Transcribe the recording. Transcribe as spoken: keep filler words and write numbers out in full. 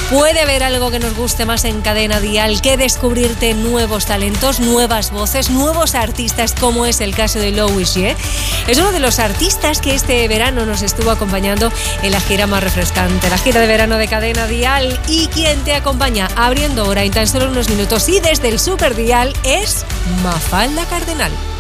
Puede haber algo que nos guste más en Cadena Dial que descubrirte nuevos talentos, nuevas voces, nuevos artistas, como es el caso de Louis G. Es uno de los artistas que este verano nos estuvo acompañando en la gira más refrescante, la gira de verano de Cadena Dial, y quien te acompaña abriendo hora en tan solo unos minutos y desde el Super Dial es Mafalda Cardenal.